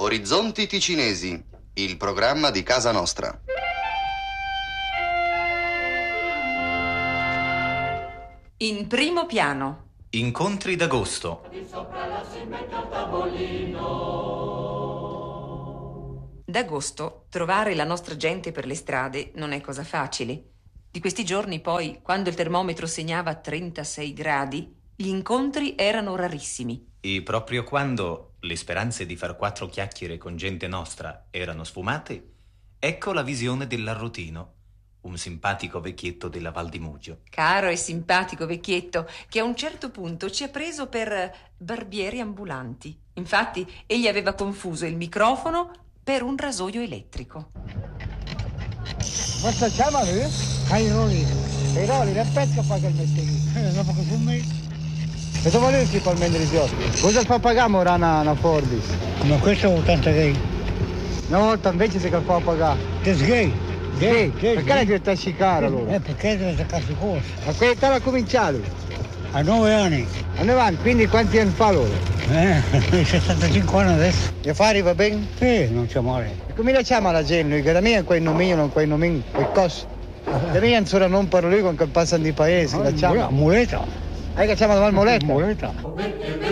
Orizzonti Ticinesi, il programma di casa nostra. In primo piano. Incontri d'agosto. Di sopra la si mette al tavolino. D'agosto trovare la nostra gente per le strade non è cosa facile. Di questi giorni poi, quando il termometro segnava 36 gradi, gli incontri erano rarissimi. E proprio quando le speranze di far 4 chiacchiere con gente nostra erano sfumate, ecco la visione dell'Arrotino, un simpatico vecchietto della Val di Mugio. Caro e simpatico vecchietto, che a un certo punto ci ha preso per barbieri ambulanti. Infatti, egli aveva confuso il microfono per un rasoio elettrico. Cosa chiama lui? Ai roli. I roli, la pesca paga il mestiere. Dopo che su me. E dove vuole principalmente gli occhi? Cosa fa pagare ora una Forbis? Ma questo è 80 gay. Una volta invece si fa pagare. Che gay? Gay? Perché lei deve scicare allora? Perché deve staccarsi di corsa. A che età l'ha cominciato? A 9 anni. A 9 anni, quindi quanti anni fa allora? 65 anni adesso. Gli affari va bene? Sì, non c'è male. E come la chiama la gente? Che da me è quei nomini, non quei nomini, quei cosi. Da me ancora non parlo io con che passano di paesi, la chiama. Muleta. Che chiama la muleta? Muleta.